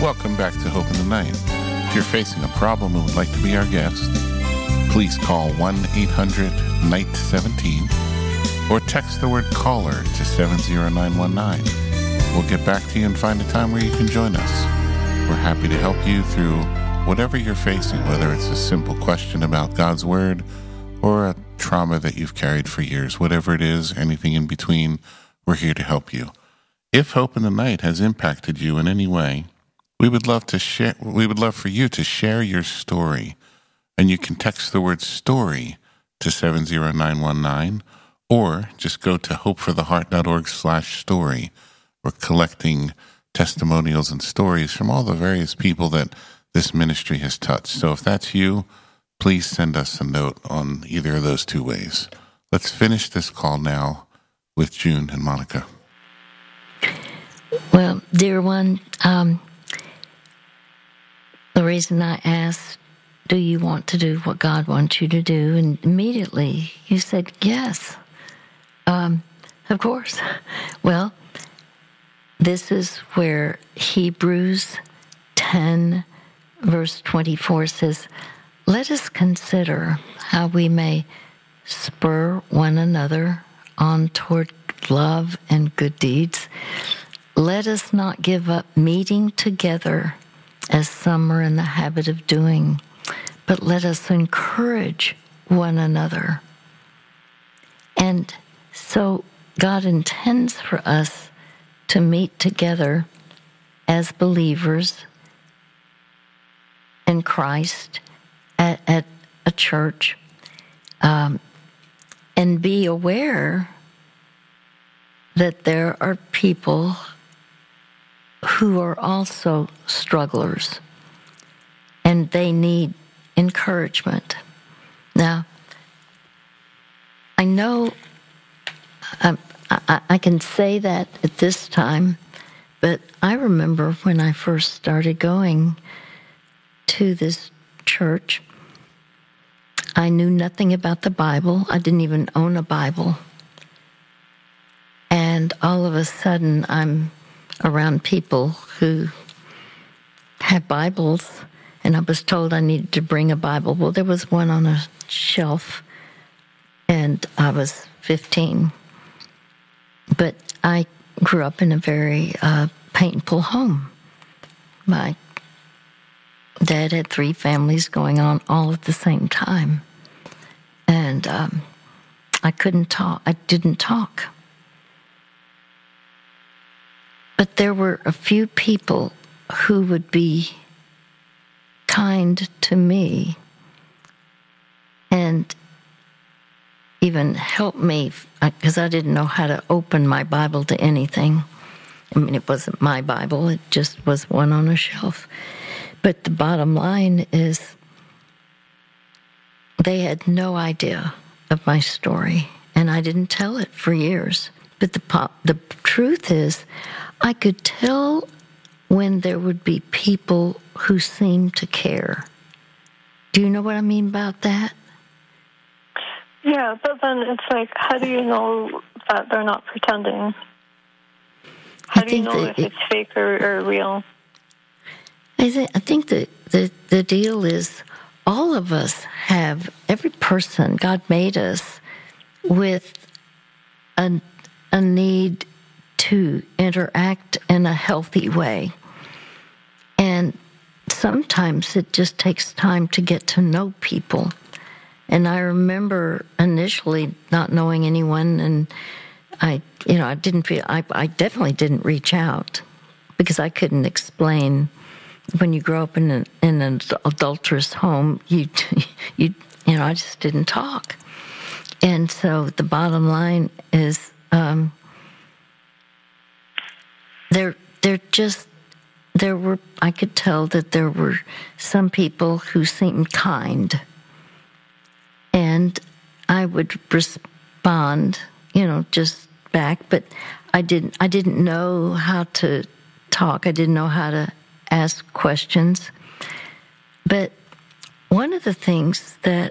Welcome back to Hope in the Night. If you're facing a problem and would like to be our guest, please call 1-800-NIGHT-17 or text the word caller to 70919. We'll get back to you and find a time where you can join us. We're happy to help you through whatever you're facing, whether it's a simple question about God's Word or a trauma that you've carried for years. Whatever it is, anything in between, we're here to help you. If Hope in the Night has impacted you in any way, we would love for you to share your story. And you can text the word story to 70919 or just go to hopefortheheart.org/story. We're collecting testimonials and stories from all the various people that this ministry has touched. So if that's you, please send us a note on either of those two ways. Let's finish this call now with June and Monica. Well, dear one, the reason I asked, do you want to do what God wants you to do? And immediately you said, yes, of course. Well, this is where Hebrews 10, verse 24 says, let us consider how we may spur one another on toward love and good deeds. Let us not give up meeting together as some are in the habit of doing, but let us encourage one another. And so God intends for us to meet together as believers in Christ at a church, and be aware that there are people who are also strugglers, and they need encouragement. Now, I know I can say that at this time, but I remember when I first started going to this church, I knew nothing about the Bible. I didn't even own a Bible. And all of a sudden, I'm around people who have Bibles, and I was told I needed to bring a Bible. Well, there was one on a shelf, and I was 15. But I grew up in a very painful home. My dad had 3 families going on all at the same time. And I couldn't talk. I didn't talk. But there were a few people who would be kind to me and even help me, because I didn't know how to open my Bible to anything. I mean, it wasn't my Bible. It just was one on a shelf. But the bottom line is they had no idea of my story, and I didn't tell it for years. But the truth is, I could tell when there would be people who seemed to care. Do you know what I mean about that? Yeah, but then it's like, how do you know that they're not pretending? How do you know if it's fake or real? I think the deal is all of us have, every person, God made us with a need to interact in a healthy way. And sometimes it just takes time to get to know people. And I remember initially not knowing anyone, and I definitely didn't reach out because I couldn't explain. When you grow up in an adulterous home, I just didn't talk. And so the bottom line is, I could tell that there were some people who seemed kind, and I would respond, just back, but I didn't know how to talk. I didn't know how to ask questions. But one of the things that